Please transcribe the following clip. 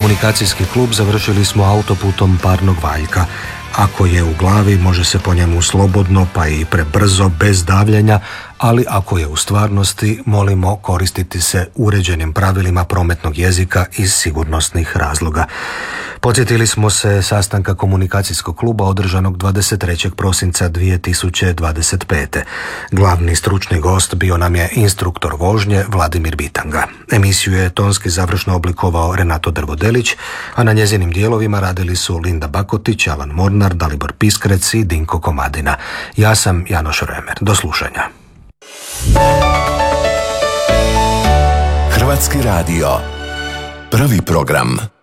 Komunikacijski klub završili smo autoputom parnog valjka. Ako je u glavi, može se po njemu slobodno, pa i prebrzo, bez davljenja, ali ako je u stvarnosti, molimo koristiti se uređenim pravilima prometnog jezika iz sigurnosnih razloga. Podsjetili smo se sastanka komunikacijskog kluba održanog 23. prosinca 2025. Glavni stručni gost bio nam je instruktor vožnje Vladimir Bitanga. Emisiju je tonski završno oblikovao Renato Drvodelić, a na njezinim dijelovima radili su Linda Bakotić, Alan Mornar, Dalibor Piskrec i Dinko Komadina. Ja sam Janoš Remer. Do slušanja. Hrvatski radio. Prvi program.